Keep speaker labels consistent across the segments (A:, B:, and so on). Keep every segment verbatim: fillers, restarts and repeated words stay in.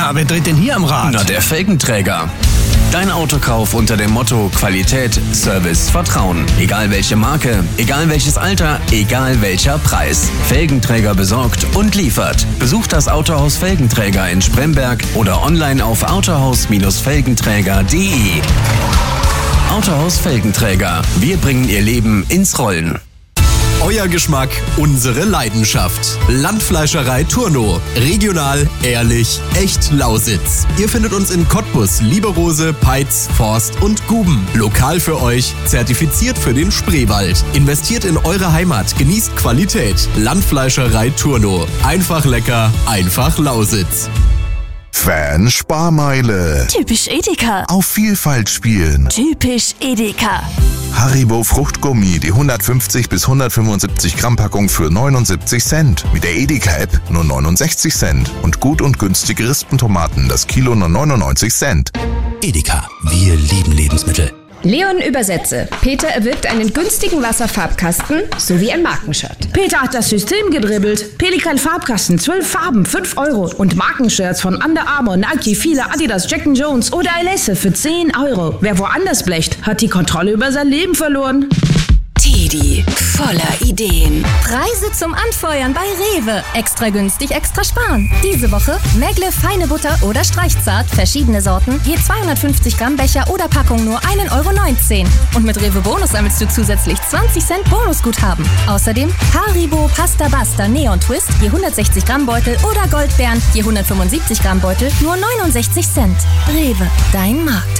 A: Na, wer dreht denn hier am Rad?
B: Na, der Felgenträger. Dein Autokauf unter dem Motto Qualität, Service, Vertrauen. Egal welche Marke, egal welches Alter, egal welcher Preis. Felgenträger besorgt und liefert. Besucht das Autohaus Felgenträger in Spremberg oder online auf autohaus Felgenträger punkt de. Autohaus Felgenträger. Wir bringen Ihr Leben ins Rollen.
C: Euer Geschmack, unsere Leidenschaft. Landfleischerei Turno. Regional, ehrlich, echt Lausitz. Ihr findet uns in Cottbus, Lieberose, Peitz, Forst und Guben. Lokal für euch, zertifiziert für den Spreewald. Investiert in eure Heimat, genießt Qualität. Landfleischerei Turno. Einfach lecker, einfach Lausitz.
D: Fan Sparmeile.
E: Typisch Edeka.
D: Auf Vielfalt spielen.
E: Typisch Edeka.
D: Haribo Fruchtgummi, die hundertfünfzig bis hundertfünfundsiebzig Gramm Packung für neunundsiebzig Cent. Mit der Edeka-App nur neunundsechzig Cent. Und gut und günstige Rispentomaten, das Kilo nur neunundneunzig Cent.
F: Edeka, wir lieben Lebensmittel.
G: Leon Übersetze. Peter erwirbt einen günstigen Wasserfarbkasten sowie ein Markenshirt.
H: Peter hat das System gedribbelt. Pelikan Farbkasten, zwölf Farben, fünf Euro. Und Markenshirts von Under Armour, Nike, Fila, Adidas, Jack and Jones oder Alesse für zehn Euro. Wer woanders blecht, hat die Kontrolle über sein Leben verloren.
E: Teddy, voller Ideen. Preise zum Anfeuern bei Rewe. Extra günstig, extra sparen. Diese Woche Megle feine Butter oder Streichzart, verschiedene Sorten, je zweihundertfünfzig Gramm Becher oder Packung nur ein Euro neunzehn. Und mit Rewe Bonus sammelst du zusätzlich zwanzig Cent Bonusguthaben. Außerdem Haribo Pasta Basta Neon Twist, je hundertsechzig Gramm Beutel oder Goldbeeren, je hundertfünfundsiebzig Gramm Beutel, nur neunundsechzig Cent. Rewe, dein Markt.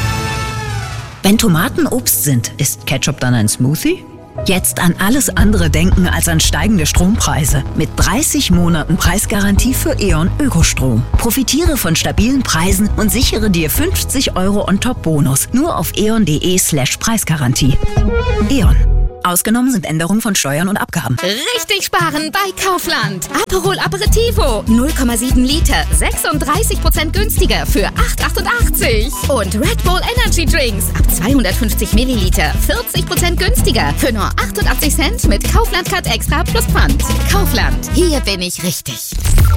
I: Wenn Tomaten Obst sind, ist Ketchup dann ein Smoothie? Jetzt an alles andere denken als an steigende Strompreise. Mit dreißig Monaten Preisgarantie für E.ON Ökostrom. Profitiere von stabilen Preisen und sichere dir fünfzig Euro On-Top-Bonus. Nur auf eon.de slash Preisgarantie. E.ON. Ausgenommen sind Änderungen von Steuern und Abgaben.
J: Richtig sparen bei Kaufland. Aperol Aperitivo, null Komma sieben Liter, sechsunddreißig Prozent günstiger für acht achtundachtzig. Und Red Bull Energy Drinks ab zweihundertfünfzig Milliliter, vierzig Prozent günstiger für nur achtundachtzig Cent mit Kaufland Card Extra plus Pfand. Kaufland, hier bin ich richtig.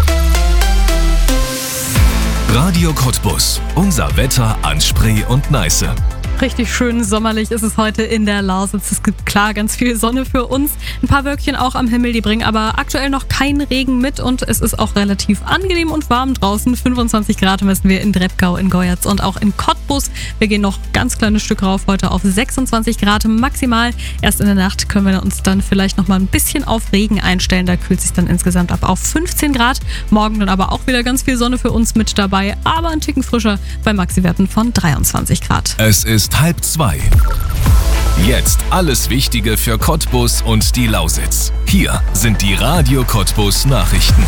K: Radio Cottbus. Unser Wetter an Spree und Neiße.
L: Richtig schön sommerlich ist es heute in der Lausitz. Es gibt klar ganz viel Sonne für uns. Ein paar Wölkchen auch am Himmel, die bringen aber aktuell noch keinen Regen mit und es ist auch relativ angenehm und warm draußen. fünfundzwanzig Grad messen wir in Drettgau, in Goyatz und auch in Cottbus. Wir gehen noch ganz kleines Stück rauf, heute auf sechsundzwanzig Grad maximal. Erst in der Nacht können wir uns dann vielleicht noch mal ein bisschen auf Regen einstellen. Da kühlt es sich dann insgesamt ab auf fünfzehn Grad. Morgen dann aber auch wieder ganz viel Sonne für uns mit dabei, aber ein Ticken frischer bei Maxiwerten von dreiundzwanzig Grad.
K: Es ist halb zwei. Jetzt alles Wichtige für Cottbus und die Lausitz. Hier sind die Radio Cottbus Nachrichten.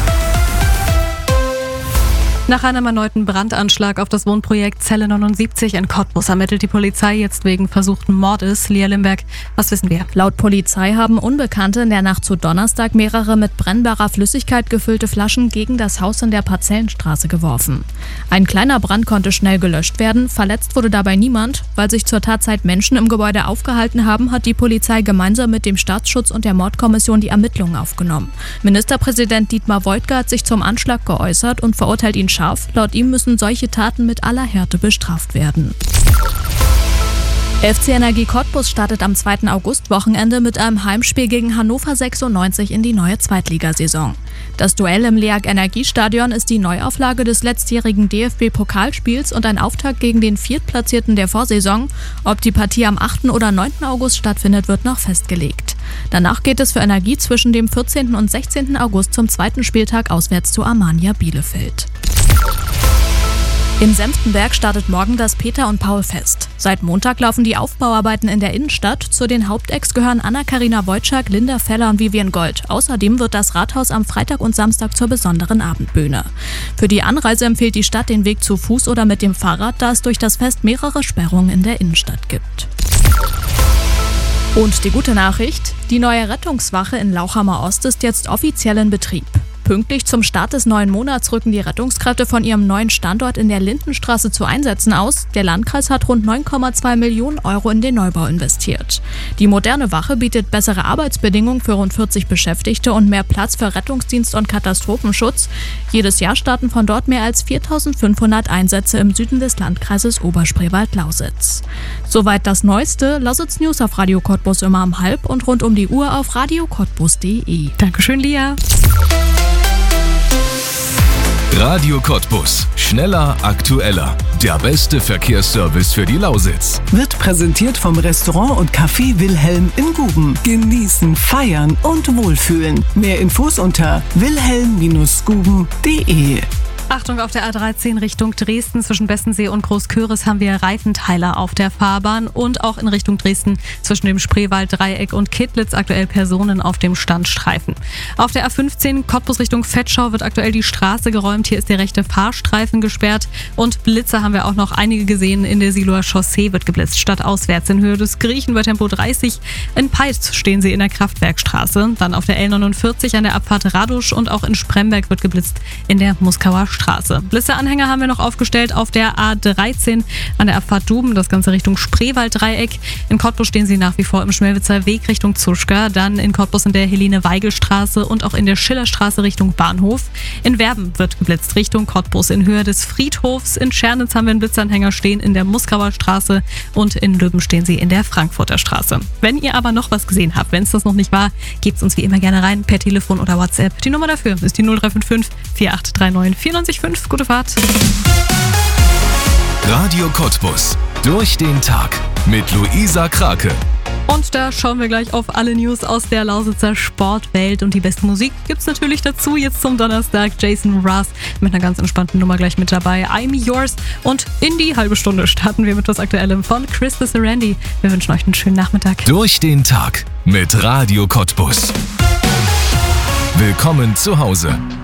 L: Nach einem erneuten Brandanschlag auf das Wohnprojekt Zelle neunundsiebzig in Cottbus ermittelt die Polizei jetzt wegen versuchten Mordes. Lia Limberg, was wissen wir?
M: Laut Polizei haben Unbekannte in der Nacht zu Donnerstag mehrere mit brennbarer Flüssigkeit gefüllte Flaschen gegen das Haus in der Parzellenstraße geworfen. Ein kleiner Brand konnte schnell gelöscht werden, verletzt wurde dabei niemand. Weil sich zur Tatzeit Menschen im Gebäude aufgehalten haben, hat die Polizei gemeinsam mit dem Staatsschutz und der Mordkommission die Ermittlungen aufgenommen. Ministerpräsident Dietmar Woidke hat sich zum Anschlag geäußert und verurteilt ihn scharf. Laut ihm müssen solche Taten mit aller Härte bestraft werden. F C Energie Cottbus startet am zweiten August-Wochenende mit einem Heimspiel gegen Hannover sechsundneunzig in die neue Zweitligasaison. Das Duell im LEAG Energiestadion ist die Neuauflage des letztjährigen D F B-Pokalspiels und ein Auftakt gegen den Viertplatzierten der Vorsaison. Ob die Partie am achten oder neunten August stattfindet, wird noch festgelegt. Danach geht es für Energie zwischen dem vierzehnten und sechzehnten August zum zweiten Spieltag auswärts zu Armania Bielefeld. In Senftenberg startet morgen das Peter und Paul Fest. Seit Montag laufen die Aufbauarbeiten in der Innenstadt. Zu den Hauptacts gehören Anna-Karina Wojcik, Linda Feller und Vivian Gold. Außerdem wird das Rathaus am Freitag und Samstag zur besonderen Abendbühne. Für die Anreise empfiehlt die Stadt den Weg zu Fuß oder mit dem Fahrrad, da es durch das Fest mehrere Sperrungen in der Innenstadt gibt. Und die gute Nachricht: Die neue Rettungswache in Lauchhammer Ost ist jetzt offiziell in Betrieb. Pünktlich zum Start des neuen Monats rücken die Rettungskräfte von ihrem neuen Standort in der Lindenstraße zu Einsätzen aus. Der Landkreis hat rund neun Komma zwei Millionen Euro in den Neubau investiert. Die moderne Wache bietet bessere Arbeitsbedingungen für rund vierzig Beschäftigte und mehr Platz für Rettungsdienst und Katastrophenschutz. Jedes Jahr starten von dort mehr als viertausendfünfhundert Einsätze im Süden des Landkreises Oberspreewald-Lausitz. Soweit das Neueste. Lausitz News auf Radio Cottbus immer um halb und rund um die Uhr auf radio cottbus punkt de.
L: Dankeschön, Lia.
K: Radio Cottbus. Schneller, aktueller. Der beste Verkehrsservice für die Lausitz.
A: Wird präsentiert vom Restaurant und Café Wilhelm in Guben. Genießen, feiern und wohlfühlen. Mehr Infos unter wilhelm Bindestrich guben punkt de.
L: Achtung, auf der A dreizehn Richtung Dresden zwischen Bessensee und Großköris haben wir Reifenteiler auf der Fahrbahn und auch in Richtung Dresden zwischen dem Spreewald-Dreieck und Kittlitz aktuell Personen auf dem Standstreifen. Auf der A fünfzehn Cottbus Richtung Vetschau wird aktuell die Straße geräumt. Hier ist der rechte Fahrstreifen gesperrt und Blitzer haben wir auch noch einige gesehen. In der Siloer Chaussee wird geblitzt, stadtauswärts in Höhe des Griechen bei Tempo dreißig. In Peitz stehen sie in der Kraftwerkstraße. Dann auf der L neunundvierzig an der Abfahrt Radusch und auch in Spremberg wird geblitzt in der Muskauer Straße. Blitzeranhänger haben wir noch aufgestellt auf der A dreizehn an der Abfahrt Duben, das Ganze Richtung Spreewald-Dreieck. In Cottbus stehen sie nach wie vor im Schmelwitzer Weg Richtung Zuschka, dann in Cottbus in der Helene-Weigel-Straße und auch in der Schillerstraße Richtung Bahnhof. In Werben wird geblitzt Richtung Cottbus in Höhe des Friedhofs. In Schernitz haben wir einen Blitzanhänger stehen in der Muskauer Straße und in Löben stehen sie in der Frankfurter Straße. Wenn ihr aber noch was gesehen habt, wenn es das noch nicht war, gebt es uns wie immer gerne rein per Telefon oder WhatsApp. Die Nummer dafür ist die null drei fünf fünf vier acht drei neun vier neun fünf. Gute Fahrt.
K: Radio Cottbus. Durch den Tag mit Luisa Krake.
L: Und da schauen wir gleich auf alle News aus der Lausitzer Sportwelt. Und die beste Musik gibt's natürlich dazu jetzt zum Donnerstag. Jason Mraz mit einer ganz entspannten Nummer gleich mit dabei. I'm Yours. Und in die halbe Stunde starten wir mit was Aktuellem von Chris the Randy. Wir wünschen euch einen schönen Nachmittag.
K: Durch den Tag mit Radio Cottbus. Willkommen zu Hause.